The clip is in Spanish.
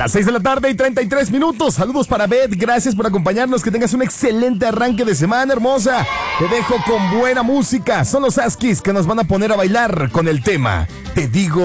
Las 6 de la tarde y 33 minutos. Saludos para Beth, gracias por acompañarnos. Que tengas un excelente arranque de semana, hermosa. Te dejo con buena música. Son los Askis que nos van a poner a bailar con el tema Te digo